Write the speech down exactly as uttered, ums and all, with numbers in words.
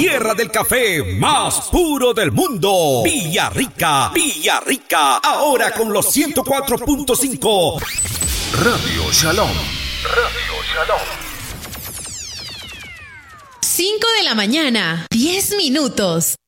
Tierra del café más puro del mundo. Villarrica, Villarrica, ahora con los ciento cuatro punto cinco. Radio Shalom. Radio Shalom. cinco de la mañana, diez minutos.